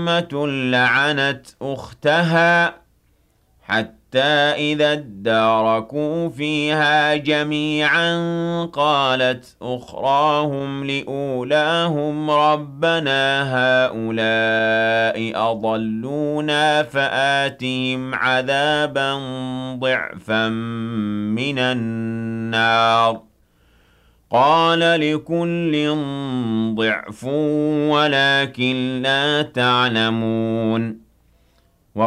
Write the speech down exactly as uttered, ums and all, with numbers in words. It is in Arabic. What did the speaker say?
أمة لعنت أختها حتى إذا اداركوا فيها جميعا قالت أخراهم لأولاهم ربنا هؤلاء أضلونا فآتهم عذابا ضعفا من النار قال لكل ضعف ولكن لا تعلمون